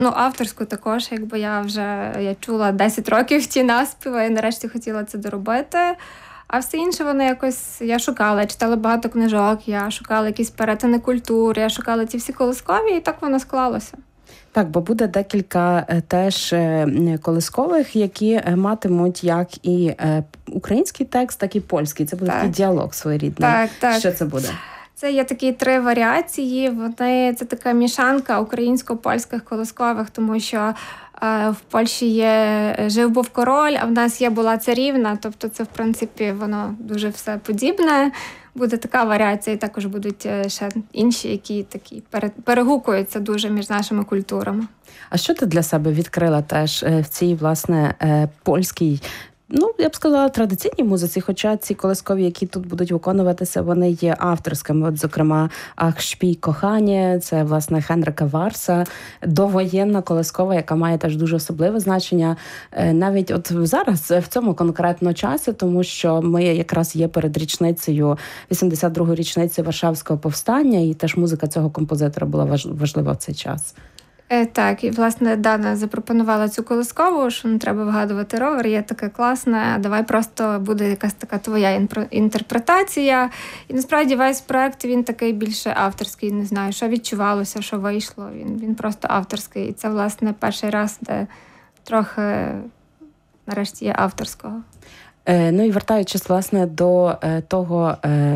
Ну, авторську також, якби я чула 10 років ті наспіви і нарешті хотіла це доробити. А все інше воно якось, я шукала, я читала багато книжок, я шукала якісь перетини культур, я шукала ті всі колискові, і так воно склалося. Так, бо буде декілька теж колискових, які матимуть як і український текст, так і польський. Це буде такий діалог своєрідний. Так. Що це буде? Це є такі 3 варіації. Це така мішанка українсько-польських колискових, тому що в Польщі жив був король, а в нас була царівна. Тобто це, в принципі, воно дуже все подібне. Буде така варіація, і також будуть ще інші, які такі перегукуються дуже між нашими культурами. А що ти для себе відкрила теж в цій, власне, польській, я б сказала, традиційній музиці, хоча ці колискові, які тут будуть виконуватися, вони є авторськими. От, зокрема, «Ах, шпій, кохання», це, власне, Хенрика Варса, довоєнна колискова, яка має теж дуже особливе значення. Навіть от зараз, в цьому конкретно часі, тому що ми якраз є перед річницею, 82-ю річницею Варшавського повстання, і теж музика цього композитора була важлива в цей час. Так, і, власне, Дана запропонувала цю колискову, що не треба вигадувати ровер, є таке класне, давай просто буде якась така твоя інтерпретація. І, насправді, весь проект, він такий більше авторський, не знаю, що відчувалося, що вийшло, він просто авторський. І це, власне, перший раз, де трохи, нарешті, є авторського. Ну і вертаючись, власне, до того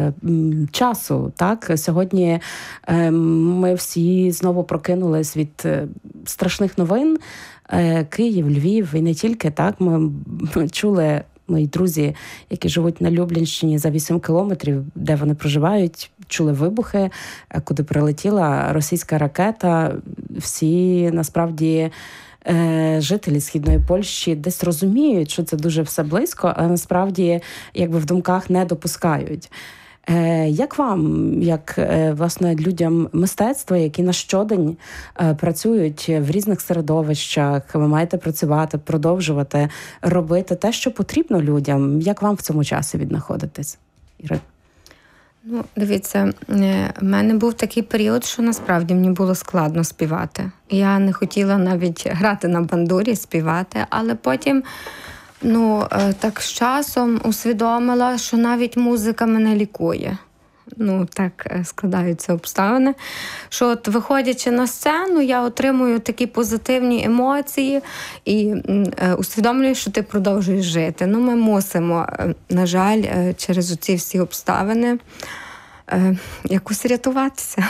часу, так, сьогодні ми всі знову прокинулись від страшних новин. Київ, Львів і не тільки, так, ми чули, мої друзі, які живуть на Люблінщині за 8 кілометрів, де вони проживають, чули вибухи, куди прилетіла російська ракета. Всі, насправді, жителі Східної Польщі десь розуміють, що це дуже все близько, але насправді якби в думках не допускають. Як вам, як, власне, людям мистецтва, які на щодень працюють в різних середовищах, ви маєте працювати, продовжувати робити те, що потрібно людям? Як вам в цьому часі віднаходитись, Іра? Ну, дивіться, в мене був такий період, що насправді мені було складно співати. Я не хотіла навіть грати на бандурі, співати, але потім, так з часом усвідомила, що навіть музика мене лікує. Так складаються обставини, що от виходячи на сцену, я отримую такі позитивні емоції і усвідомлюю, що ти продовжуєш жити. Ми мусимо, на жаль, через оці всі обставини якось рятуватися.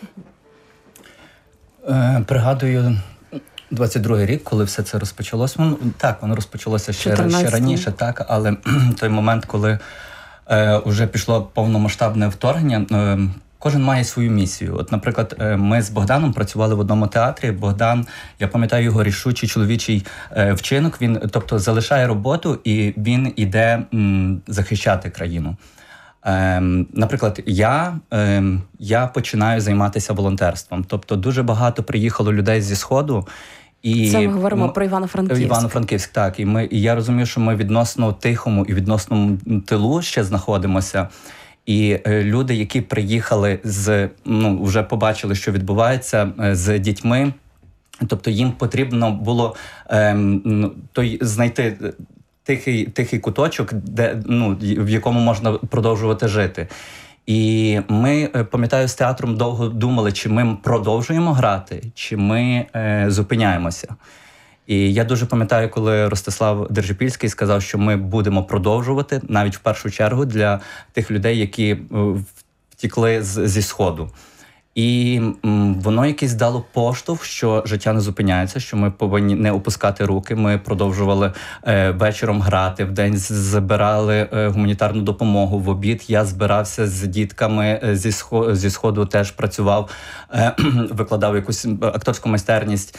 Пригадую 22-й рік, коли все це розпочалося. Воно розпочалося ще раніше, так, але той момент, коли вже пішло повномасштабне вторгнення, кожен має свою місію. От, наприклад, ми з Богданом працювали в одному театрі. Богдан, я пам'ятаю його рішучий чоловічий вчинок, він, тобто, залишає роботу і він іде захищати країну. Наприклад, я починаю займатися волонтерством. Тобто, дуже багато приїхало людей зі Сходу. І це ми говоримо про Івано-Франківськ. Івано-Франківськ, так. І я розумію, що ми відносно тихому і відносно тилу ще знаходимося. І люди, які приїхали вже побачили, що відбувається з дітьми, тобто їм потрібно було знайти тихий куточок, в якому можна продовжувати жити. І ми, пам'ятаю, з театром довго думали, чи ми продовжуємо грати, чи ми зупиняємося. І я дуже пам'ятаю, коли Ростислав Держипільський сказав, що ми будемо продовжувати, навіть в першу чергу, для тих людей, які втікли зі Сходу. І воно якось дало поштовх, що життя не зупиняється, що ми повинні не опускати руки. Ми продовжували вечором грати, вдень збирали гуманітарну допомогу. В обід я збирався з дітками зі Сходу, теж працював, викладав якусь акторську майстерність.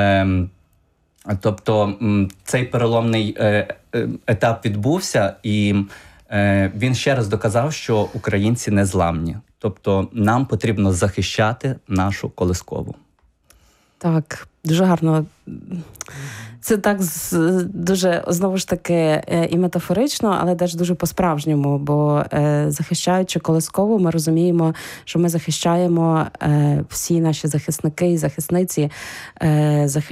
Тобто цей переломний етап відбувся, і він ще раз доказав, що українці незламні. Тобто нам потрібно захищати нашу колискову. Так, дуже гарно Це так дуже, знову ж таки, і метафорично, але теж дуже по-справжньому, бо захищаючи колискову, ми розуміємо, що ми захищаємо всі наші захисники і захисниці,